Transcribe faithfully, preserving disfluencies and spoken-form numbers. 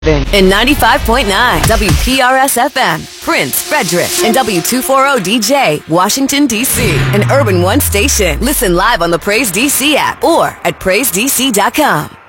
In ninety-five point nine W P R S F M, Prince, Frederick, and W two forty D J, Washington, D C, an Urban One station. Listen live on the Praise D C app or at praise d c dot com.